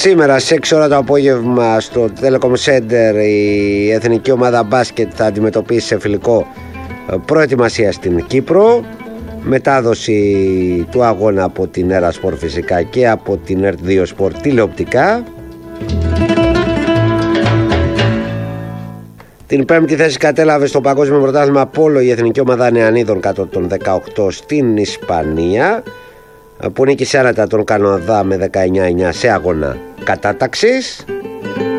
Σήμερα στις 6 ώρα το απόγευμα στο Telecom Center η εθνική ομάδα μπάσκετ θα αντιμετωπίσει σε φιλικό προετοιμασία στην Κύπρο. Μετάδοση του αγώνα από την Έρα Σπορ φυσικά και από την ΕΡΤ2 Σπορ τηλεοπτικά. Την πέμπτη θέση κατέλαβε στο Παγκόσμιο Πρωτάθλημα Πόλο η εθνική ομάδα νεανίδων κάτω των 18 στην Ισπανία, που νίκησε άνετα τον Καναδά με 19-9 σε αγώνα κατάταξης.